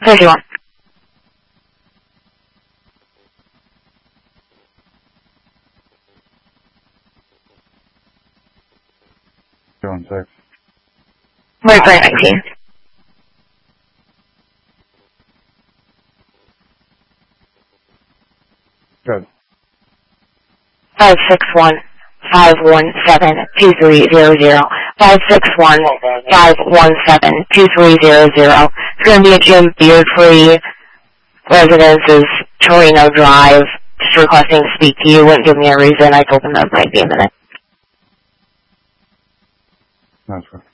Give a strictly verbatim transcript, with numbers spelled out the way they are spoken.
fifty-one. Doing six. Wait for nineteen. Good. Five six one five one seven two three zero zero. Five six one five one seven two three zero zero. It's going to be a Jim Beard-free. Residence is Torino Drive. Just requesting to speak to you. Wouldn't give me a reason. I told him that might be a minute. That's right.